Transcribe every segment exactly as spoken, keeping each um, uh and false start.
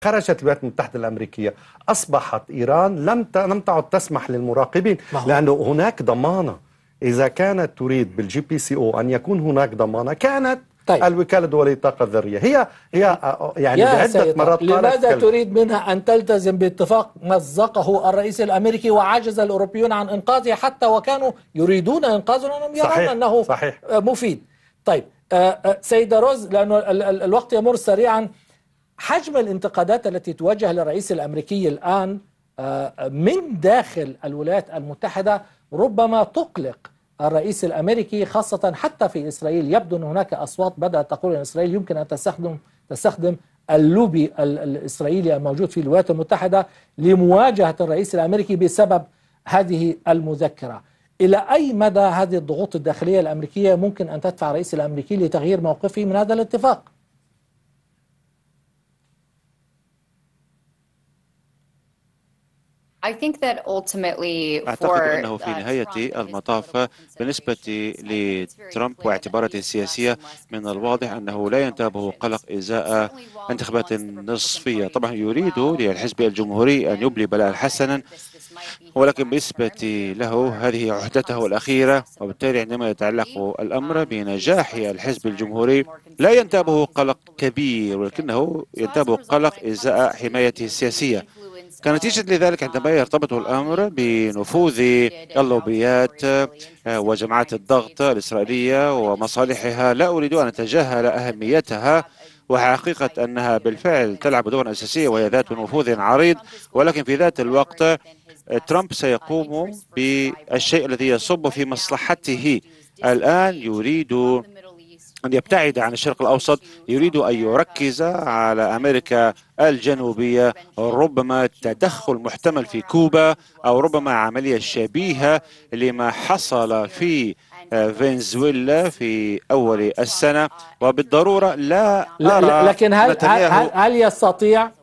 خرجت الولايات المتحدة الأمريكية أصبحت إيران لم لم تعد تسمح للمراقبين، لأنه هناك ضمانة. إذا كانت تريد بالجي بي سي أو أن يكون هناك ضمانة كانت طيب. الوكالة الدولية للطاقة الذرية هي هي يعني بعدة مرات لماذا تريد منها أن تلتزم باتفاق مزقه الرئيس الأمريكي وعجز الأوروبيون عن إنقاذه، حتى وكانوا يريدون إنقاذه لأنهم يرون أنه صحيح. مفيد. طيب سيدة روز، لأنه الوقت يمر سريعا، حجم الانتقادات التي توجه للرئيس الأمريكي الآن من داخل الولايات المتحدة ربما تقلق الرئيس الأمريكي، خاصة حتى في إسرائيل. يبدو أن هناك أصوات بدأت تقول أن إسرائيل يمكن أن تستخدم تستخدم اللوبي الإسرائيلي الموجود في الولايات المتحدة لمواجهة الرئيس الأمريكي بسبب هذه المذكرة. إلى أي مدى هذه الضغوط الداخلية الأمريكية ممكن أن تدفع الرئيس الأمريكي لتغيير موقفه من هذا الاتفاق؟ أعتقد أنه في نهاية المطاف بالنسبة لترامب واعتباراته السياسية من الواضح أنه لا ينتابه قلق إزاء انتخابات نصفية. طبعا يريد للحزب الجمهوري أن يبلي بلاء حسنا، ولكن بالنسبة له هذه عهدته الأخيرة، وبالتالي عندما يتعلق الأمر بنجاح الحزب الجمهوري لا ينتابه قلق كبير، ولكنه ينتابه قلق إزاء حمايته السياسية. كنتيجة لذلك عندما يرتبط الأمر بنفوذ اللوبيات وجماعات الضغط الإسرائيلية ومصالحها، لا أريد أن أتجاهل أهميتها وحقيقة أنها بالفعل تلعب دورا أساسيا وهي ذات نفوذ عريض، ولكن في ذات الوقت ترامب سيقوم بالشيء الذي يصب في مصلحته. الآن يريد أن يبتعد عن الشرق الأوسط، يريد أن يركز على أمريكا الجنوبية، ربما تدخل محتمل في كوبا، أو ربما عملية شبيهة لما حصل في فنزويلا في أول السنة. وبالضرورة لا أرى لكن هل, هل, هل يستطيع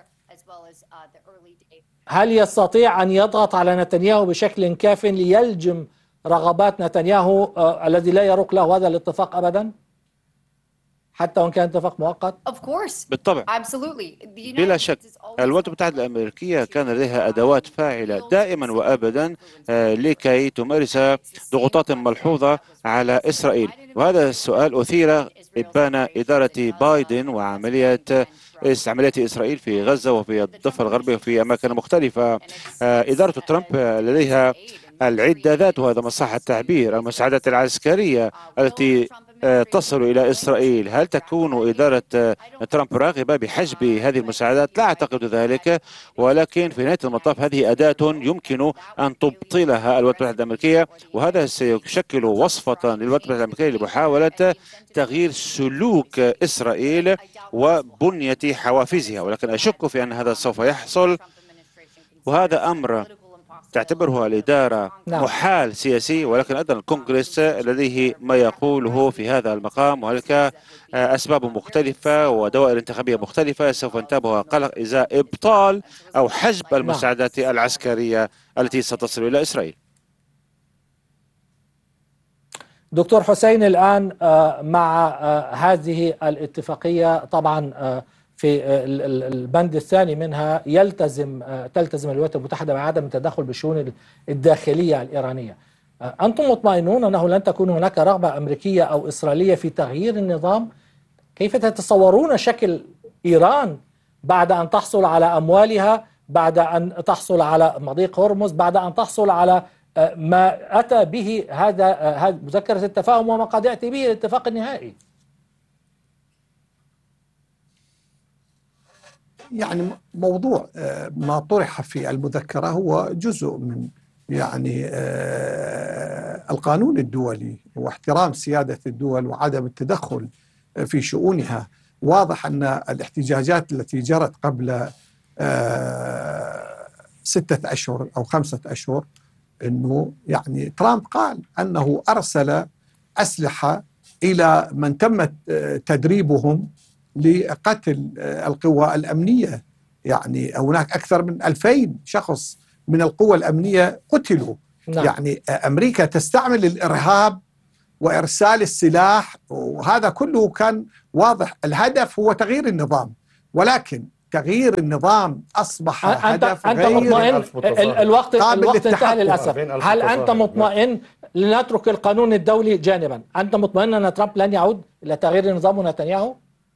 هل يستطيع أن يضغط على نتنياهو بشكل كاف ليلجم رغبات نتنياهو آه الذي لا يروق له هذا الاتفاق أبدا، حتى وإن كان اتفاق مؤقت؟ بالطبع، بلا شك الولايات المتحدة الأمريكية كان لديها أدوات فاعلة دائما وأبدا لكي تمارس ضغوطات ملحوظة على إسرائيل، وهذا السؤال أثير إبان إدارة بايدن وعملية عملية إسرائيل في غزة وفي الضفة الغربية وفي أماكن مختلفة. إدارة ترامب لديها العدة ذات، وهذا مصح التعبير، المساعدات العسكرية التي تصل إلى إسرائيل. هل تكون إدارة ترامب راغبة بحجب هذه المساعدات؟ لا أعتقد ذلك، ولكن في نهاية المطاف هذه أداة يمكن أن تبطلها الولايات المتحدة الأمريكية، وهذا سيشكل وصفة للولايات المتحدة الأمريكية لمحاولة تغيير سلوك إسرائيل وبنية حوافزها، ولكن أشك في أن هذا سوف يحصل، وهذا أمر تعتبره الإدارة محال سياسي، ولكن أيضا الكونغرس لديه ما يقوله في هذا المقام، وهناك أسباب مختلفة ودوائر انتخابية مختلفة سوف ينتابها قلق إزاء إبطال أو حجب المساعدات العسكرية التي ستصل إلى إسرائيل. دكتور حسين، الآن مع هذه الاتفاقية طبعا في البند الثاني منها يلتزم تلتزم الولايات المتحدة بعدم التدخل بالشؤون الداخلية الإيرانية. أنتم مطمئنون أنه لن تكون هناك رغبة أمريكية أو إسرائيلية في تغيير النظام؟ كيف تتصورون شكل إيران بعد أن تحصل على أموالها، بعد أن تحصل على مضيق هرمز، بعد أن تحصل على ما أتى به هذا مذكرة التفاهم وما قد يأتي به الاتفاق النهائي؟ يعني موضوع ما طرح في المذكرة هو جزء من يعني القانون الدولي واحترام سيادة الدول وعدم التدخل في شؤونها. واضح أن الاحتجاجات التي جرت قبل ستة أشهر أو خمسة أشهر أنه يعني ترامب قال أنه أرسل أسلحة إلى من تم تدريبهم لقتل القوى الأمنية. يعني هناك أكثر من ألفين شخص من القوى الأمنية قتلوا. نعم. يعني أمريكا تستعمل الإرهاب وإرسال السلاح، وهذا كله كان واضح. الهدف هو تغيير النظام، ولكن تغيير النظام أصبح أنت هدف أنت غير مطمئن الوقت الوقت انتهى للأسف. هل أنت مطمئن لنترك القانون الدولي جانبا؟ أنت مطمئن أن ترامب لن يعود إلى تغيير نظام نتنياهو؟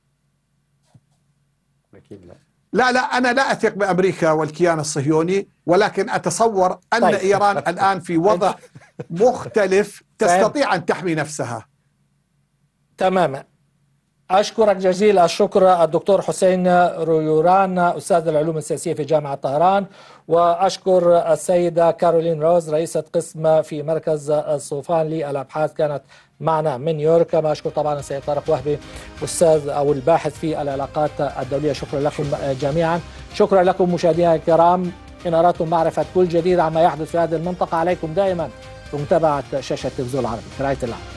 أكيد لا. لا لا أنا لا أثق بأمريكا والكيان الصهيوني، ولكن أتصور أن طيب. إيران الآن في وضع مختلف تستطيع أن تحمي نفسها. تماما. أشكرك جزيل الشكر الدكتور حسين رويوران أستاذ العلوم السياسية في جامعة طهران، وأشكر السيدة كارولين روز رئيسة قسم في مركز الصوفان للأبحاث كانت معنا من نيويورك. كما أشكر طبعا السيد طارق وهبي أستاذ أو الباحث في العلاقات الدولية. شكرا لكم جميعا. شكرا لكم مشاهدينا الكرام. إن أردتم معرفة كل جديد عما يحدث في هذه المنطقة عليكم دائما بمتابعة شاشة التلفزيون العربي. في رعاية الله.